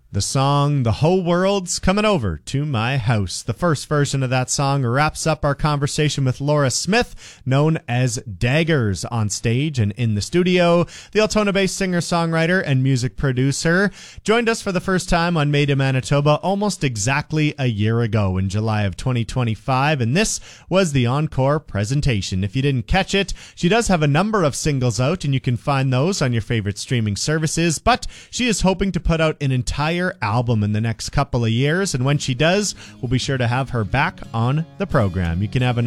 The song, The Whole World's Coming Over to My House. The first version of that song wraps up our conversation with Laura Smith, known as Daggers, on stage and in the studio. The Altona-based singer-songwriter and music producer joined us for the first time on Made in Manitoba almost exactly a year ago in July of 2025, and this was the encore presentation. If you didn't catch it, she does have a number of singles out, and you can find those on your favorite streaming services, but she is hoping to put out an entire album in the next couple of years, and when she does, we'll be sure to have her back on the program. You can have a